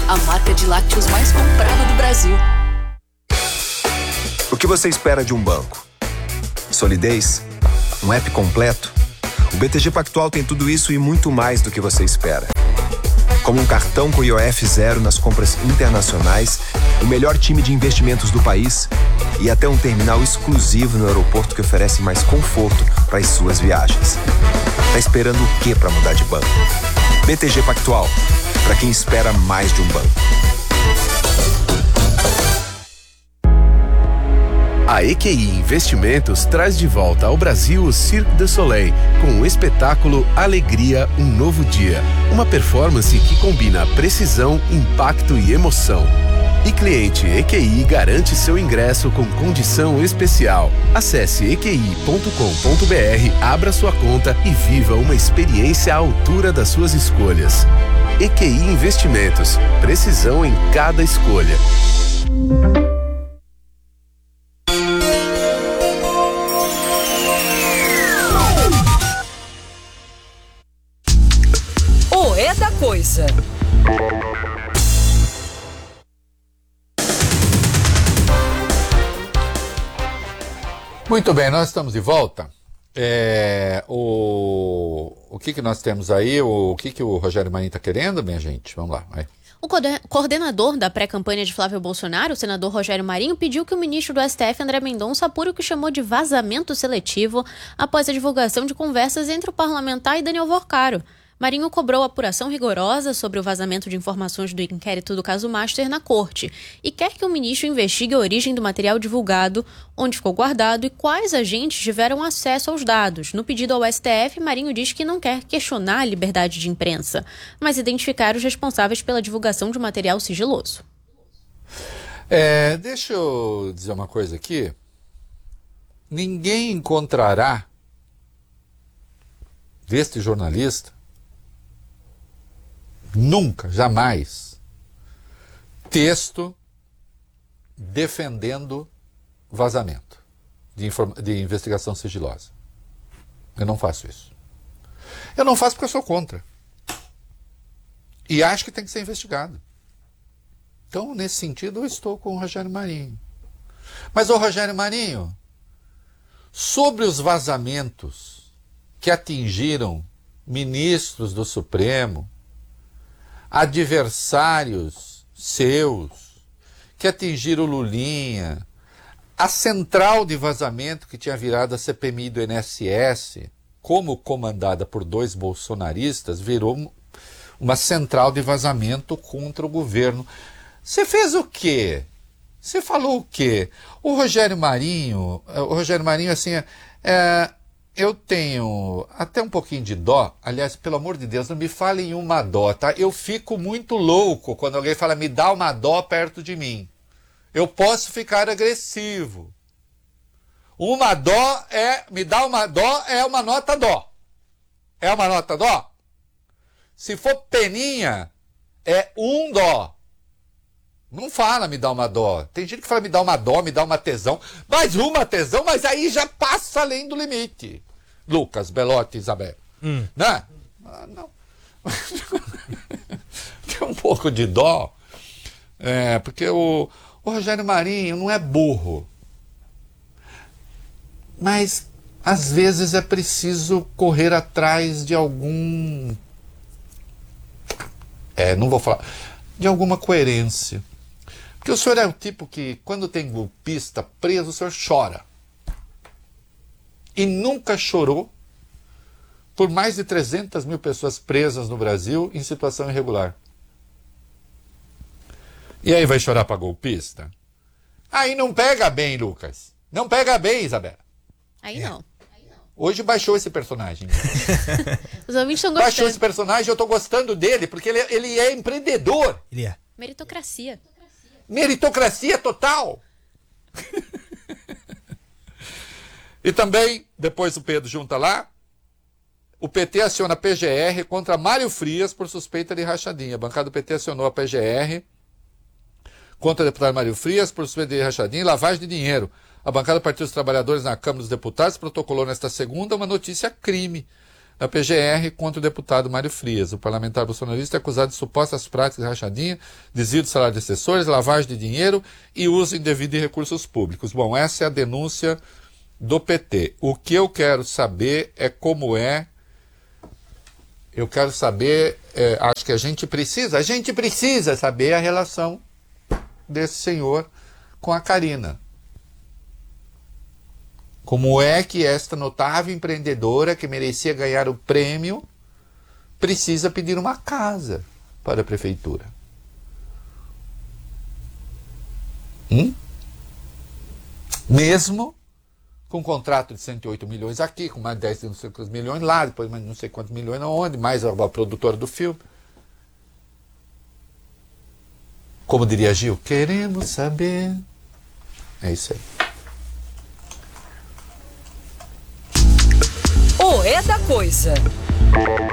a marca de lácteos mais comprada do Brasil. O que você espera de um banco? Solidez? Um app completo? O BTG Pactual tem tudo isso e muito mais do que você espera. Como um cartão com IOF zero nas compras internacionais, o melhor time de investimentos do país e até um terminal exclusivo no aeroporto que oferece mais conforto para as suas viagens. Tá esperando o quê para mudar de banco? BTG Pactual, para quem espera mais de um banco. A EQI Investimentos traz de volta ao Brasil o Cirque du Soleil, com o espetáculo Alegria, um Novo Dia. Uma performance que combina precisão, impacto e emoção. E cliente EQI garante seu ingresso com condição especial. Acesse equi.com.br, abra sua conta e viva uma experiência à altura das suas escolhas. EQI Investimentos, precisão em cada escolha. É da coisa. Muito bem, nós estamos de volta. O que nós temos aí? O que o Rogério Marinho está querendo, minha gente? Vamos lá, vai. O coordenador da pré-campanha de Flávio Bolsonaro, o senador Rogério Marinho, pediu que o ministro do STF, André Mendonça, apure o que chamou de vazamento seletivo após a divulgação de conversas entre o parlamentar e Daniel Vorcaro. Marinho cobrou apuração rigorosa sobre o vazamento de informações do inquérito do caso Master na corte e quer que o ministro investigue a origem do material divulgado, onde ficou guardado e quais agentes tiveram acesso aos dados. No pedido ao STF, Marinho diz que não quer questionar a liberdade de imprensa, mas identificar os responsáveis pela divulgação de material sigiloso. Deixa eu dizer uma coisa aqui. Ninguém encontrará deste jornalista nunca, jamais, texto defendendo vazamento de investigação sigilosa. Eu não faço isso. Eu não faço porque eu sou contra. E acho que tem que ser investigado. Então, nesse sentido, eu estou com o Rogério Marinho. Mas, Rogério Marinho, sobre os vazamentos que atingiram ministros do Supremo, adversários seus, que atingiram o Lulinha, a central de vazamento que tinha virado a CPMI do INSS, como comandada por 2 bolsonaristas, virou uma central de vazamento contra o governo. Você fez o quê? Você falou o quê? O Rogério Marinho, assim, eu tenho até um pouquinho de dó. Aliás, pelo amor de Deus, não me fale em uma dó, tá? Eu fico muito louco quando alguém fala, me dá uma dó perto de mim. Eu posso ficar agressivo. Me dá uma dó é uma nota dó. É uma nota dó? Se for peninha, é um dó. Não fala me dá uma dó. Tem gente que fala me dá uma dó, me dá uma tesão. Mais uma tesão, mas aí já passa além do limite. Lucas, Belotti, Isabel. Né? Não. Tem um pouco de dó. Porque o Rogério Marinho não é burro. Mas, às vezes, é preciso correr atrás de algum... não vou falar... De alguma coerência. Porque o senhor é o tipo que, quando tem golpista preso, o senhor chora. E nunca chorou por mais de 300 mil pessoas presas no Brasil em situação irregular. E aí vai chorar para golpista? Aí não pega bem, Lucas. Não pega bem, Isabela. Aí não. Hoje baixou esse personagem. Os ouvintes estão gostando. Baixou esse personagem, eu estou gostando dele, porque ele é empreendedor. Ele é. Meritocracia. Meritocracia total. E também, depois o Pedro junta lá, o PT aciona a PGR contra Mário Frias por suspeita de rachadinha. A bancada do PT acionou a PGR contra o deputado Mário Frias por suspeita de rachadinha e lavagem de dinheiro. A bancada do Partido dos Trabalhadores na Câmara dos Deputados protocolou nesta segunda uma notícia crime. da PGR contra o deputado Mário Frias. O parlamentar bolsonarista é acusado de supostas práticas de rachadinha, desvio de salário de assessores, lavagem de dinheiro e uso indevido de recursos públicos. Bom, essa é a denúncia do PT. O que eu quero saber é como é. Eu quero saber, acho que a gente precisa saber a relação desse senhor com a Karina. Como é que esta notável empreendedora que merecia ganhar o prêmio precisa pedir uma casa para a prefeitura? Mesmo com um contrato de 108 milhões aqui, com mais 10 não sei quantos milhões lá, depois mais não sei quantos milhões aonde, mais a produtora do filme. Como diria Gil, queremos saber. É isso aí. O É da Coisa.